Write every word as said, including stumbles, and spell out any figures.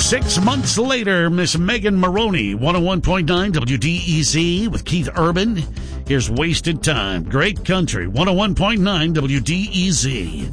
Six months later, Miss Megan Maroney, one oh one point nine W D E Z with Keith Urban. Here's Wasted Time. Great Country, one oh one point nine W D E Z.